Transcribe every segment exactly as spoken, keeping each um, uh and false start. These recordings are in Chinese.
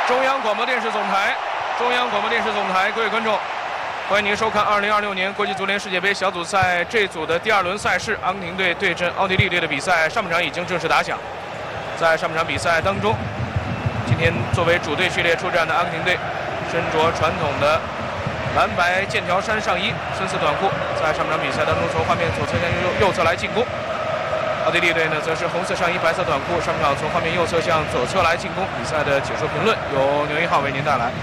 中央广播电视总台，中央广播电视总台，各位观众，欢迎您收看二零二六年国际足联世界杯小组赛这组的第二轮赛事，阿根廷队对阵奥地利队的比赛上半场已经正式打响。在上半场比赛当中，今天作为主队序列出战的阿根廷队，身着传统的蓝白剑条衫上衣、深色短裤，在上半场比赛当中从画面左侧向右右侧来进攻。奥地利队呢，则是红色上衣、白色短裤，上半场从画面右侧向左侧来进攻。比赛的解说评论由牛一浩为您带来。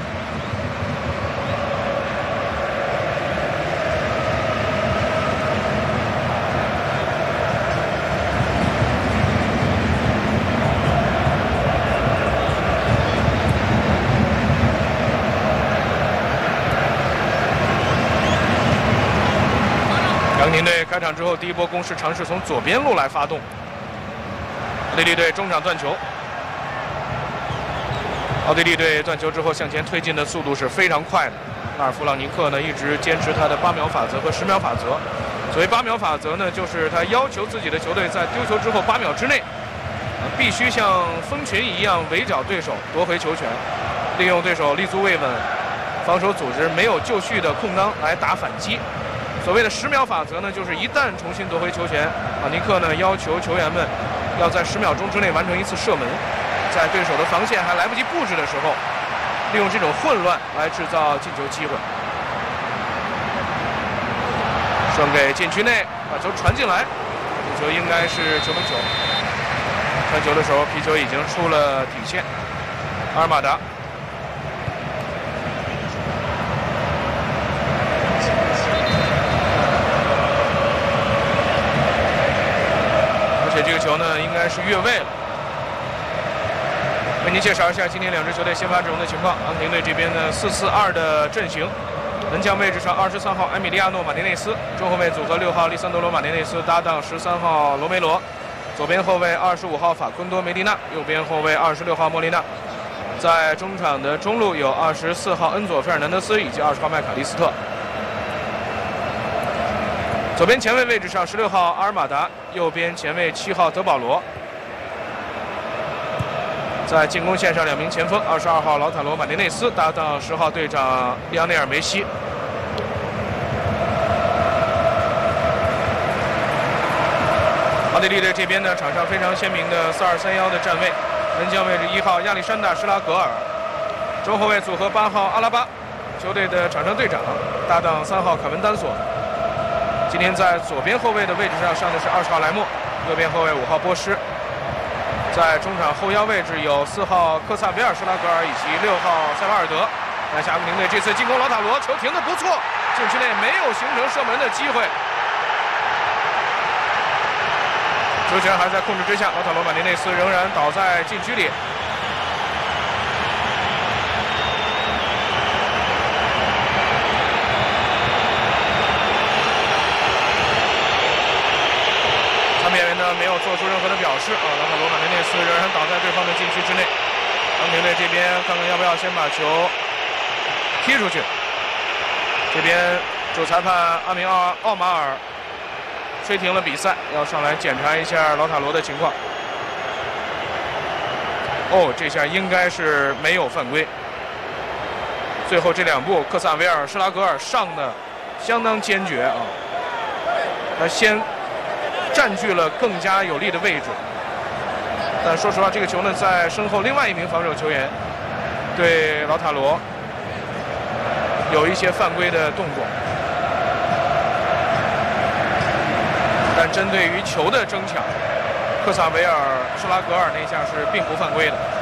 阿根廷队开场之后，第一波攻势尝试从左边路来发动。奥地利队中场断球，奥地利队断球之后向前推进的速度是非常快的。纳尔弗朗尼克呢一直坚持他的八秒法则和十秒法则。所谓八秒法则呢，就是他要求自己的球队在丢球之后八秒之内，呃、必须像蜂群一样围剿对手，夺回球权，利用对手立足未稳、防守组织没有就绪的空当来打反击。所谓的十秒法则呢，就是一旦重新夺回球权，马尼克呢要求球员们要在十秒钟之内完成一次射门，在对手的防线还来不及布置的时候，利用这种混乱来制造进球机会。传给禁区内，把球传进来，这球应该是球门球。传球的时候，皮球已经出了底线。阿尔马达。而且这个球呢，应该是越位了。为您介绍一下今天两支球队先发阵容的情况。阿根廷队这边呢，四四二的阵型，门将位置上二十三号埃米利亚诺·马丁内斯，中后卫组合六号利桑德罗·马丁内斯搭档十三号罗梅罗，左边后卫二十五号法昆多·梅蒂纳，右边后卫二十六号莫利纳。在中场的中路有二十四号恩佐·费尔南德斯以及二十号麦卡利斯特。左边前卫位置上十六号阿尔马达，右边前卫七号德保罗。在进攻线上两名前锋，二十二号劳塔罗·马丁内斯搭档十号队长利昂内尔·梅西。奥地利队这边呢，场上非常鲜明的四二三一的站位，门将位置一号亚历山大·施拉格尔，中后卫组合八号阿拉巴，球队的场上队长搭档三号卡文丹索。今天在左边后卫的位置上上的是二十号莱莫，右边后卫五号波施。在中场后腰位置有四号科萨维尔施拉格尔以及六号塞瓦尔德。看下阿根廷队这次进攻，劳塔罗球停得不错，禁区内没有形成射门的机会。球权还在控制之下，劳塔罗马丁内斯仍然倒在禁区里。场边员呢没有做出任何的表示啊，劳塔罗马丁内斯仍然倒在对方的禁区之内。阿根廷队这边看看要不要先把球踢出去。这边主裁判阿明奥奥马尔吹停了比赛，要上来检查一下劳塔罗的情况。哦，这下应该是没有犯规。最后这两步，克萨维尔、施拉格尔上的相当坚决啊，他先占据了更加有利的位置。但说实话，这个球呢，在身后另外一名防守球员对劳塔罗有一些犯规的动作。但针对于球的争抢，克萨维尔、施拉格尔那下是并不犯规的。